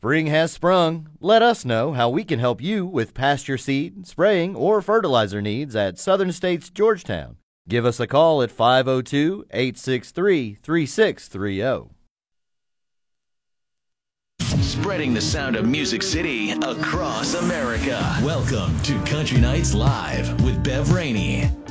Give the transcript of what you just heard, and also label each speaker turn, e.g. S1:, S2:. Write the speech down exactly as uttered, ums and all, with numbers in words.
S1: Spring has sprung. Let us know how we can help you with pasture seed, spraying, or fertilizer needs at Southern States Georgetown. Give us a call at five oh two, eight six three, three six three oh.
S2: Spreading the sound of Music City across America. Welcome to Country Nights Live with Bev Rainey.